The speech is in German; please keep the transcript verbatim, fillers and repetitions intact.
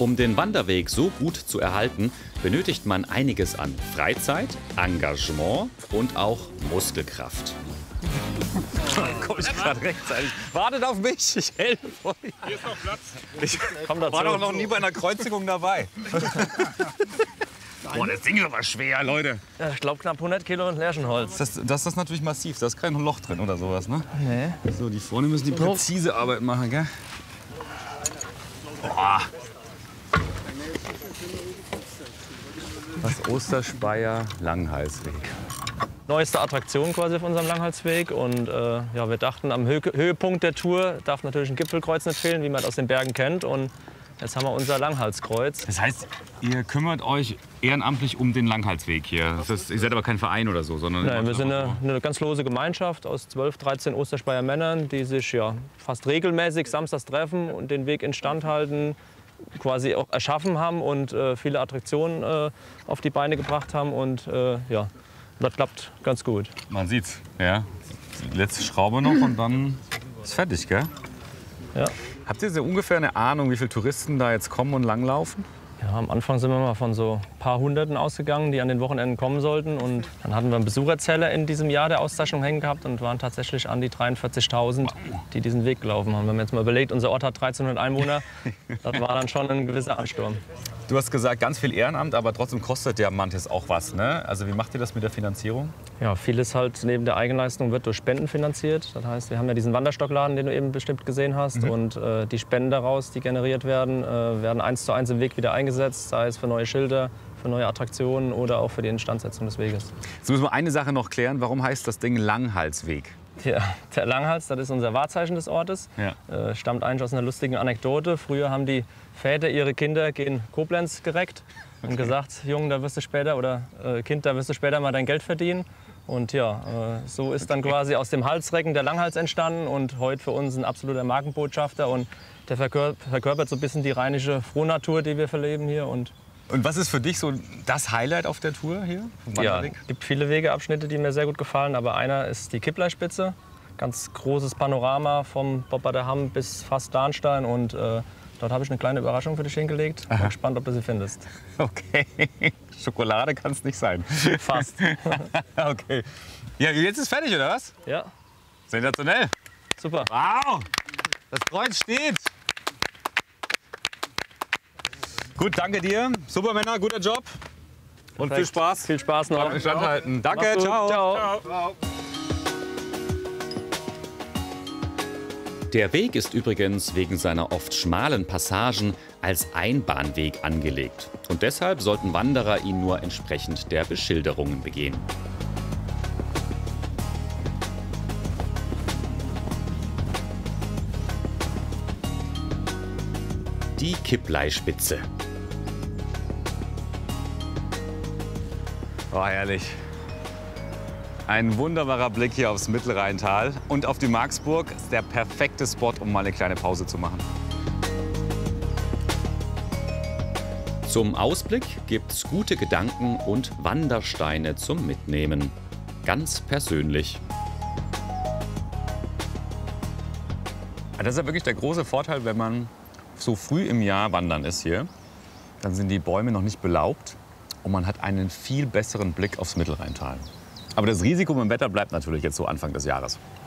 Um den Wanderweg so gut zu erhalten, benötigt man einiges an Freizeit, Engagement und auch Muskelkraft. Komme ich gerade rechtzeitig. Wartet auf mich, ich helfe euch. Hier ist noch Platz. Ich war doch noch nie bei einer Kreuzigung dabei. Boah, das Ding ist aber schwer, Leute. Ja, ich glaube knapp hundert Kilo Lärchenholz. Das, das ist natürlich massiv, da ist kein Loch drin oder sowas, ne? Nee. So, die vorne müssen die präzise Arbeit machen, gell? Boah. Das Osterspeier Langhalsweg. Neueste Attraktion quasi auf unserem Langhalsweg. Und äh, ja, wir dachten, am Hö Höhepunkt der Tour darf natürlich ein Gipfelkreuz nicht fehlen, wie man aus den Bergen kennt. Und jetzt haben wir unser Langhalskreuz. Das heißt, ihr kümmert euch ehrenamtlich um den Langhalsweg hier. Das ist, ihr seid aber kein Verein oder so, sondern... Nein, wir sind eine, eine ganz lose Gemeinschaft aus zwölf, dreizehn Osterspeier Männern, die sich ja fast regelmäßig samstags treffen und den Weg instand halten, quasi auch erschaffen haben und äh, viele Attraktionen äh, auf die Beine gebracht haben. Und äh, ja, das klappt ganz gut. Man sieht's, ja. Die letzte Schraube noch und dann ist fertig, gell? Ja. Habt ihr so ungefähr eine Ahnung, wie viele Touristen da jetzt kommen und langlaufen? Ja, am Anfang sind wir mal von so ein paar Hunderten ausgegangen, die an den Wochenenden kommen sollten. Und dann hatten wir einen Besucherzähler in diesem Jahr der Auszeichnung hängen gehabt und waren tatsächlich an die dreiundvierzigtausend, die diesen Weg gelaufen haben. Wenn man jetzt mal überlegt, unser Ort hat dreizehnhundert Einwohner, das war dann schon ein gewisser Ansturm. Du hast gesagt, ganz viel Ehrenamt, aber trotzdem kostet ja manches auch was, ne? Also wie macht ihr das mit der Finanzierung? Ja, vieles halt neben der Eigenleistung wird durch Spenden finanziert. Das heißt, wir haben ja diesen Wanderstockladen, den du eben bestimmt gesehen hast. Mhm. Und äh, die Spenden daraus, die generiert werden, äh, werden eins zu eins im Weg wieder eingesetzt, sei es für neue Schilder, für neue Attraktionen oder auch für die Instandsetzung des Weges. Jetzt müssen wir eine Sache noch klären. Warum heißt das Ding Langhalsweg? Ja, der Langhals, das ist unser Wahrzeichen des Ortes. Ja. Äh, stammt eigentlich aus einer lustigen Anekdote. Früher haben die Väter ihre Kinder gegen Koblenz gereckt und gesagt, Junge, da wirst du später, oder äh, Kind, da wirst du später mal dein Geld verdienen. Und ja, äh, so ist dann quasi aus dem Halsrecken der Langhals entstanden und heute für uns ein absoluter Markenbotschafter. Und der verkör verkörpert so ein bisschen die rheinische Frohnatur, die wir verleben hier. Und Und was ist für dich so das Highlight auf der Tour hier? ja, es gibt viele Wegeabschnitte, die mir sehr gut gefallen, aber einer ist die Kippleispitze. Ganz großes Panorama vom Bopparder Hamm bis fast Darnstein und äh, dort habe ich eine kleine Überraschung für dich hingelegt. Bin gespannt, ob du sie findest. Okay, Schokolade kann es nicht sein. Fast. Okay. Ja, jetzt ist fertig, oder was? Ja, Sensationell. super. Wow, das Kreuz steht. Gut, danke dir. Super, Männer, guter Job. Und Perfekt. viel Spaß. Viel Spaß noch. Beim Instandhalten. Danke, Mach's gut. ciao. Ciao. Ciao. Der Weg ist übrigens wegen seiner oft schmalen Passagen als Einbahnweg angelegt. Und deshalb sollten Wanderer ihn nur entsprechend der Beschilderungen begehen. Die Kippleispitze. Oh, herrlich. Ein wunderbarer Blick hier aufs Mittelrheintal und auf die Marksburg. Ist der perfekte Spot, um mal eine kleine Pause zu machen. Zum Ausblick gibt's gute Gedanken und Wandersteine zum Mitnehmen. Ganz persönlich. Das ist ja wirklich der große Vorteil, wenn man so früh im Jahr wandern ist hier. Dann sind die Bäume noch nicht belaubt und man hat einen viel besseren Blick aufs Mittelrheintal. Aber das Risiko mit dem Wetter bleibt natürlich jetzt so Anfang des Jahres.